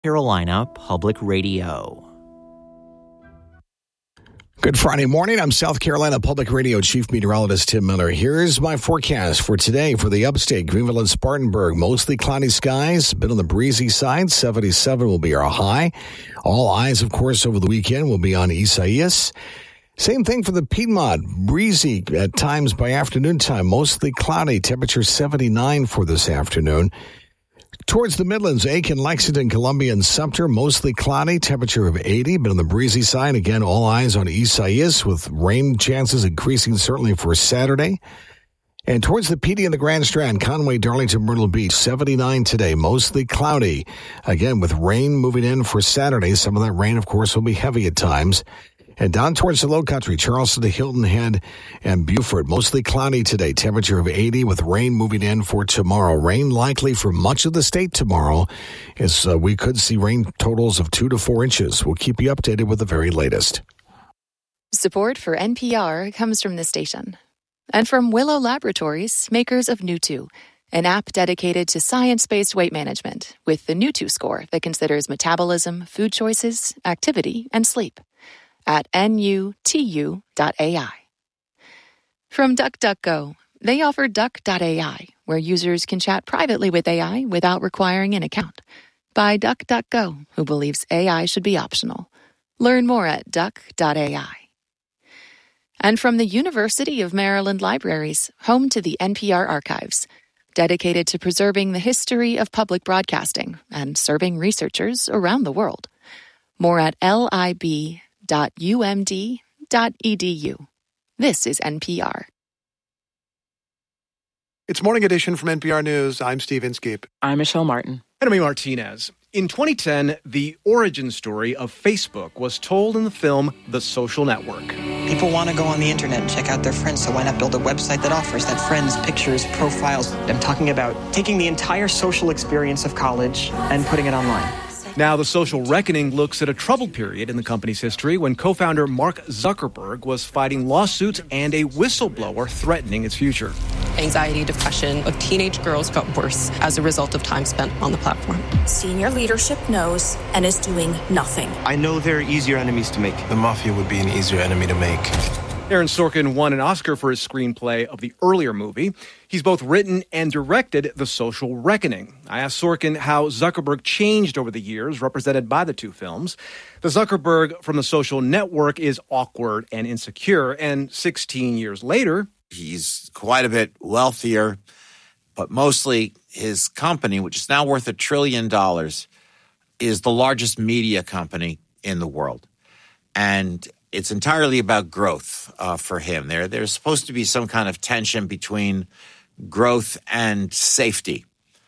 Carolina Public Radio. Good Friday morning. I'm South Carolina Public Radio Chief Meteorologist Tim Miller. Here's my forecast for today for the upstate, Greenville and Spartanburg. Mostly cloudy skies, a bit on the breezy side. 77 will be our high. All eyes, of course, over the weekend will be on Isaias. Same thing for the Piedmont. Breezy at times by afternoon time. Mostly cloudy. Temperature 79 for this afternoon. Towards the Midlands, Aiken, Lexington, Columbia, and Sumter, mostly cloudy, temperature of 80, but on the breezy side, again, all eyes on Isaias, with rain chances increasing certainly for Saturday. And towards the PD and the Grand Strand, Conway, Darlington, Myrtle Beach, 79 today, mostly cloudy. Again, with rain moving in for Saturday. Some of that rain, of course, will be heavy at times. And down towards the low country, Charleston to Hilton Head and Beaufort, mostly cloudy today. Temperature of 80 with rain moving in for tomorrow. Rain likely for much of the state tomorrow, as we could see rain totals of 2 to 4 inches. We'll keep you updated with the very latest. Support for NPR comes from this station. And from Willow Laboratories, makers of New2, an app dedicated to science-based weight management with the New2 score that considers metabolism, food choices, activity, and sleep. At nutu.ai. From DuckDuckGo, they offer Duck.ai, where users can chat privately with AI without requiring an account. By DuckDuckGo, who believes AI should be optional. Learn more at Duck.ai. And from the University of Maryland Libraries, home to the NPR Archives, dedicated to preserving the history of public broadcasting and serving researchers around the world. More at lib.umd.edu. This is NPR. It's Morning Edition from NPR News. I'm Steve Inskeep. I'm Michelle Martin. And I'm Martinez. In 2010, the origin story of Facebook was told in the film The Social Network. People want to go on the internet and check out their friends, so why not build a website that offers that friends, pictures, profiles? I'm talking about taking the entire social experience of college and putting it online. Now, The Social Reckoning looks at a troubled period in the company's history when co-founder Mark Zuckerberg was fighting lawsuits and a whistleblower threatening its future. Anxiety, depression of teenage girls got worse as a result of time spent on the platform. Senior leadership knows and is doing nothing. I know there are easier enemies to make. The mafia would be an easier enemy to make. Aaron Sorkin won an Oscar for his screenplay of the earlier movie. He's both written and directed The Social Reckoning. I asked Sorkin how Zuckerberg changed over the years, represented by the two films. The Zuckerberg from The Social Network is awkward and insecure, and 16 years later, he's quite a bit wealthier, but mostly his company, which is now worth $1 trillion, is the largest media company in the world. And it's entirely about growth for him. There's supposed to be some kind of tension between growth and safety,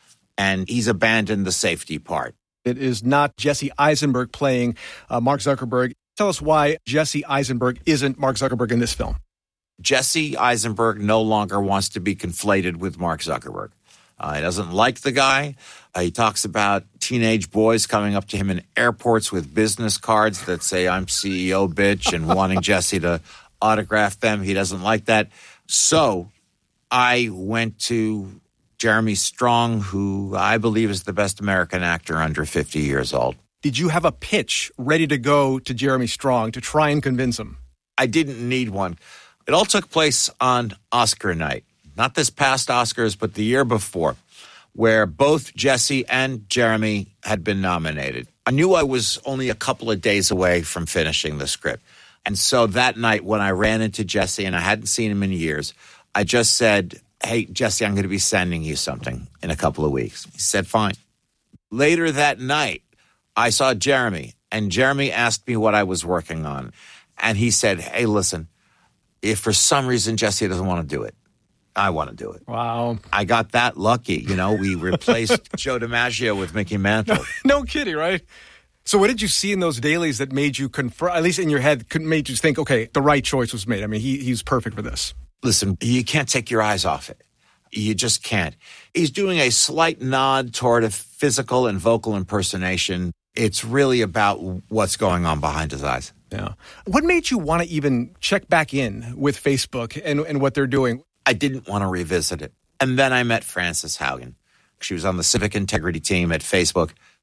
and he's abandoned the safety part. It is not Jesse Eisenberg playing Mark Zuckerberg. Tell us why Jesse Eisenberg isn't Mark Zuckerberg in this film. Jesse Eisenberg no longer wants to be conflated with Mark Zuckerberg. He doesn't like the guy. He talks about teenage boys coming up to him in airports with business cards that say, "I'm CEO, bitch," and wanting Jesse to autograph them. He doesn't like that. So I went to Jeremy Strong, who I believe is the best American actor under 50 years old. Did you have a pitch ready to go to Jeremy Strong to try and convince him? I didn't need one. It all took place on Oscar night. Not this past Oscars, but the year before, where both Jesse and Jeremy had been nominated. I knew I was only a couple of days away from finishing the script. And so that night when I ran into Jesse, and I hadn't seen him in years, I just said, "Hey, Jesse, I'm going to be sending you something in a couple of weeks." He said, "Fine." Later that night, I saw Jeremy, and Jeremy asked me what I was working on. And he said, "Hey, listen, if for some reason Jesse doesn't want to do it, I want to do it." Wow. I got that lucky. We replaced Joe DiMaggio with Mickey Mantle. No kidding, right? So what did you see in those dailies that made you at least in your head, made you think, okay, the right choice was made? I mean, he's perfect for this. Listen, you can't take your eyes off it. You just can't. He's doing a slight nod toward a physical and vocal impersonation. It's really about what's going on behind his eyes. Yeah. What made you want to even check back in with Facebook and what they're doing? I didn't want to revisit it. And then I met Frances Haugen. She was on the civic integrity team at Facebook.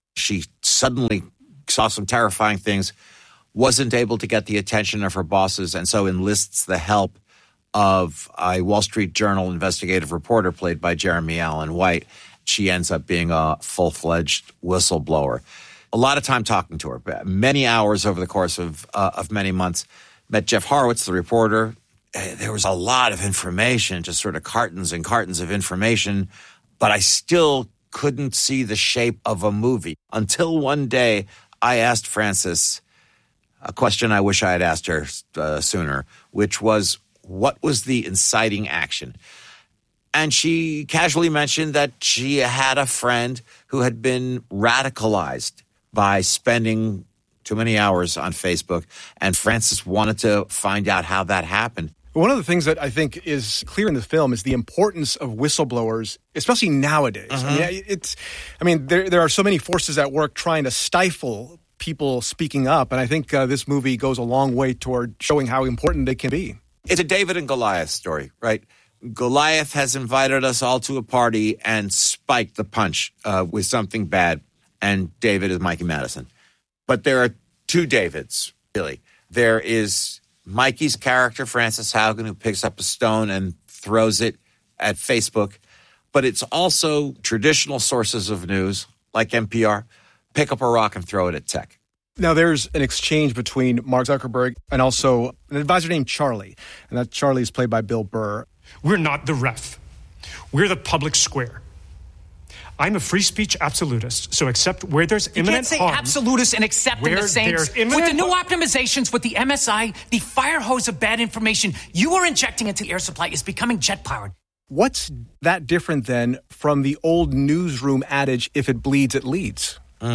She suddenly saw some terrifying things, wasn't able to get the attention of her bosses, and so enlists the help of a Wall Street Journal investigative reporter played by Jeremy Allen White. She ends up being a full-fledged whistleblower. A lot of time talking to her, many hours over the course of many months. Met Jeff Horowitz, the reporter. There was a lot of information, just sort of cartons and cartons of information, but I still couldn't see the shape of a movie until one day I asked Frances a question I wish I had asked her sooner, which was, what was the inciting action? And she casually mentioned that she had a friend who had been radicalized by spending too many hours on Facebook, and Frances wanted to find out how that happened. One of the things that I think is clear in the film is the importance of whistleblowers, especially nowadays. Mm-hmm. There are so many forces at work trying to stifle people speaking up, and I think this movie goes a long way toward showing how important they can be. It's a David and Goliath story, right? Goliath has invited us all to a party and spiked the punch with something bad, and David is Mikey Madison. But there are two Davids, really. There is Mikey's character, Frances Haugen, who picks up a stone and throws it at Facebook. But it's also traditional sources of news, like NPR, pick up a rock and throw it at tech. Now, there's an exchange between Mark Zuckerberg and also an advisor named Charlie. And that Charlie is played by Bill Burr. We're not the ref. We're the public square. I'm a free speech absolutist, so except where there's imminent harm... You can't say absolutist and accept in the same... With the new optimizations, with the MSI, the fire hose of bad information you are injecting into the air supply is becoming jet-powered. What's that different, then, from the old newsroom adage, if it bleeds, it leads?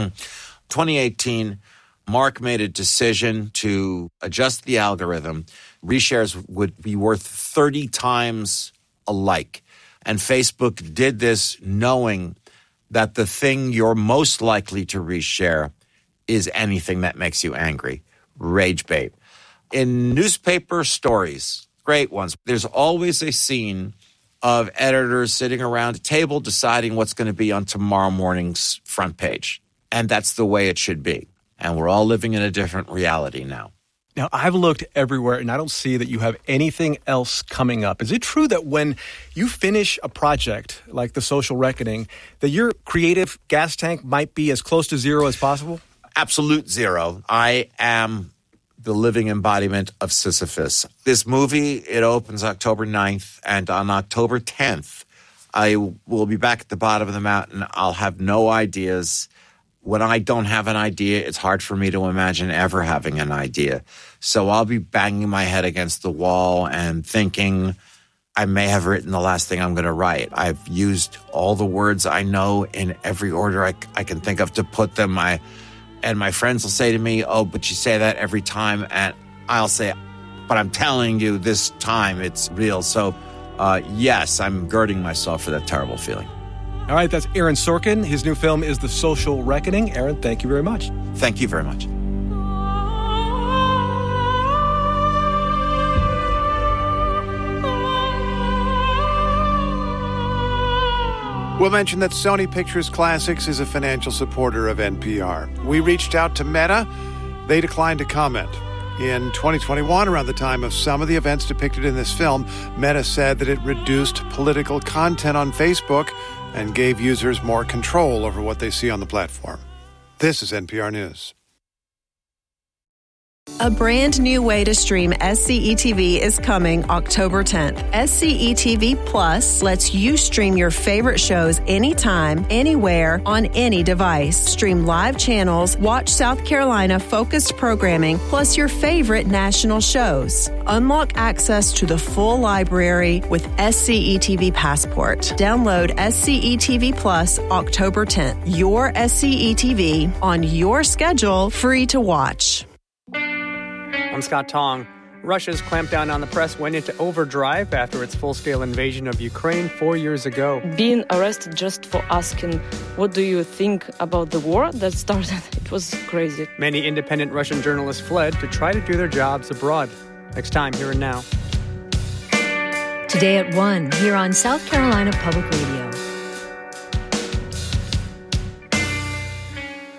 2018, Mark made a decision to adjust the algorithm. Reshares would be worth 30 times a like. And Facebook did this knowing that the thing you're most likely to reshare is anything that makes you angry. Rage bait. In newspaper stories, great ones, there's always a scene of editors sitting around a table deciding what's going to be on tomorrow morning's front page. And that's the way it should be. And we're all living in a different reality now. Now, I've looked everywhere, and I don't see that you have anything else coming up. Is it true that when you finish a project like The Social Reckoning, that your creative gas tank might be as close to zero as possible? Absolute zero. I am the living embodiment of Sisyphus. This movie, it opens October 9th, and on October 10th, I will be back at the bottom of the mountain. I'll have no ideas. When I don't have an idea, it's hard for me to imagine ever having an idea. So I'll be banging my head against the wall and thinking I may have written the last thing I'm going to write. I've used all the words I know in every order I can think of to put them. And my friends will say to me, oh, but you say that every time. And I'll say, but I'm telling you this time it's real. So yes, I'm girding myself for that terrible feeling. All right, that's Aaron Sorkin. His new film is The Social Reckoning. Aaron, thank you very much. Thank you very much. We'll mention that Sony Pictures Classics is a financial supporter of NPR. We reached out to Meta. They declined to comment. In 2021, around the time of some of the events depicted in this film, Meta said that it reduced political content on Facebook and gave users more control over what they see on the platform. This is NPR News. A brand new way to stream SCETV is coming October 10th. SCETV Plus lets you stream your favorite shows anytime, anywhere, on any device. Stream live channels, watch South Carolina focused programming, plus your favorite national shows. Unlock access to the full library with SCETV Passport. Download SCETV Plus October 10th. Your SCETV on your schedule, free to watch. I'm Scott Tong. Russia's clampdown on the press went into overdrive after its full-scale invasion of Ukraine 4 years ago. Being arrested just for asking, what do you think about the war that started? It was crazy. Many independent Russian journalists fled to try to do their jobs abroad. Next time, Here and Now. Today at 1, here on South Carolina Public Radio.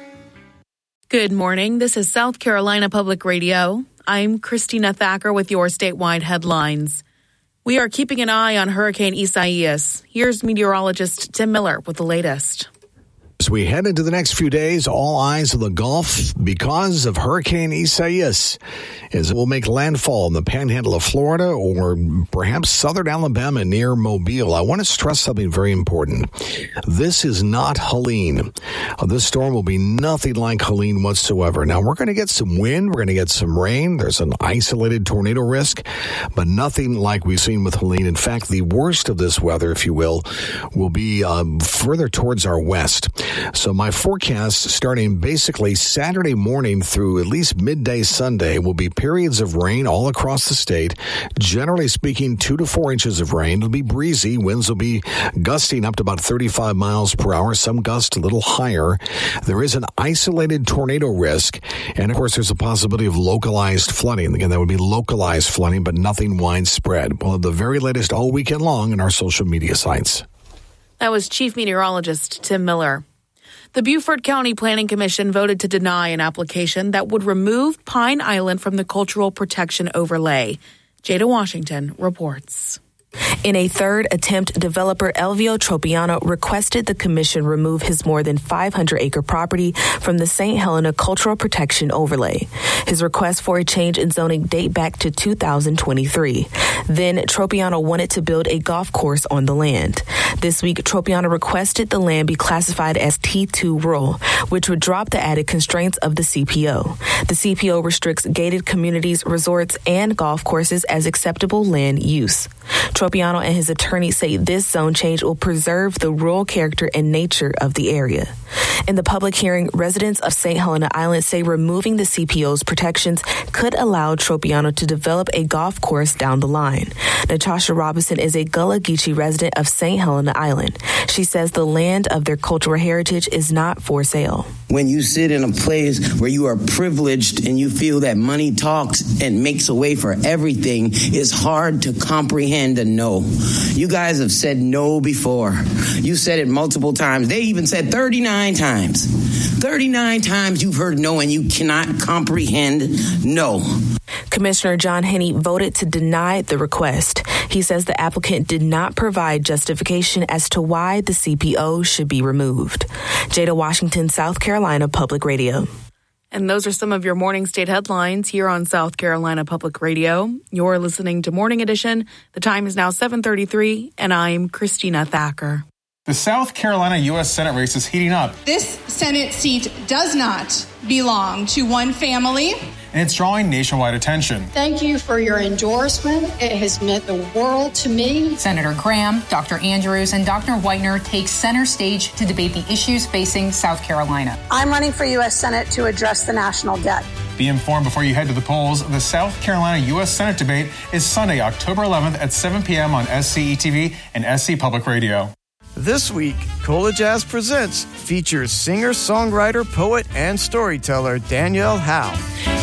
Good morning. This is South Carolina Public Radio. I'm Christina Thacker with your statewide headlines. We are keeping an eye on Hurricane Isaias. Here's meteorologist Tim Miller with the latest. As we head into the next few days, all eyes on the Gulf because of Hurricane Isaias, as it will make landfall in the panhandle of Florida or perhaps southern Alabama near Mobile. I want to stress something very important. This is not Helene. This storm will be nothing like Helene whatsoever. Now, we're going to get some wind. We're going to get some rain. There's an isolated tornado risk, but nothing like we've seen with Helene. In fact, the worst of this weather, if you will be further towards our west. So my forecast starting basically Saturday morning through at least midday Sunday will be periods of rain all across the state. Generally speaking, 2 to 4 inches of rain. It'll be breezy. Winds will be gusting up to about 35 miles per hour. Some gusts a little higher. There is an isolated tornado risk. And of course, there's a possibility of localized flooding. Again, that would be localized flooding, but nothing widespread. We'll have the very latest all weekend long in our social media sites. That was Chief Meteorologist Tim Miller. The Beaufort County Planning Commission voted to deny an application that would remove Pine Island from the Cultural Protection Overlay. Jada Washington reports. In a third attempt, developer Elvio Tropiano requested the commission remove his more than 500-acre property from the St. Helena Cultural Protection Overlay. His request for a change in zoning date back to 2023. Then Tropiano wanted to build a golf course on the land. This week, Tropiano requested the land be classified as T2 rural, which would drop the added constraints of the CPO. The CPO restricts gated communities, resorts, and golf courses as acceptable land use. Tropiano and his attorney say this zone change will preserve the rural character and nature of the area. In the public hearing, residents of St. Helena Island say removing the CPO's protections could allow Tropiano to develop a golf course down the line. Natasha Robinson is a Gullah Geechee resident of St. Helena Island. She says the land of their cultural heritage is not for sale. When you sit in a place where you are privileged and you feel that money talks and makes a way for everything, it's hard to comprehend a no. You guys have said no before. You said it multiple times. They even said 39 times. 39 times you've heard no and you cannot comprehend no. Commissioner John Henney voted to deny the request. He says the applicant did not provide justification as to why the CPO should be removed. Jada Washington, South Carolina Public Radio. And those are some of your morning state headlines here on South Carolina Public Radio. You're listening to Morning Edition. The time is now 7:33, and I'm Christina Thacker. The South Carolina U.S. Senate race is heating up. This Senate seat does not belong to one family. And it's drawing nationwide attention. Thank you for your endorsement. It has meant the world to me. Senator Graham, Dr. Andrews, and Dr. Whitener take center stage to debate the issues facing South Carolina. I'm running for U.S. Senate to address the national debt. Be informed before you head to the polls. The South Carolina U.S. Senate debate is Sunday, October 11th at 7 p.m. on SCE-TV and SC Public Radio. This week, Cola Jazz Presents features singer, songwriter, poet, and storyteller Danielle Howe.